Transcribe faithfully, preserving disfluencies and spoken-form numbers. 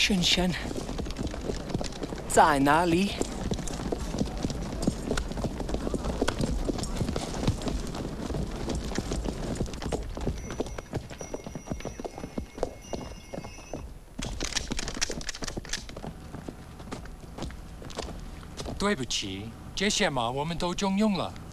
轩轩在哪里？ 对不起，这些马我们都中用了。